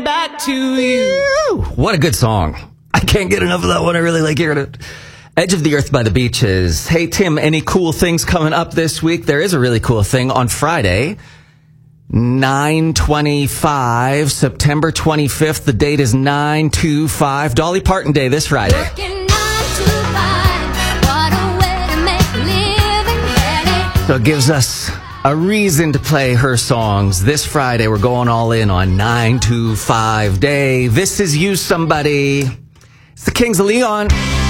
coming back to you. What a good song. I can't get enough of that one. I really like hearing it. Edge of the Earth by the Beaches. Hey, Tim, any cool things coming up this week? There is a really cool thing on Friday, 9/25, September 25th. The date is 9/25. Dolly Parton Day this Friday. So it gives us a reason to play her songs. This Friday, we're going all in on 9/25 Day. This is You Somebody. It's the Kings of Leon.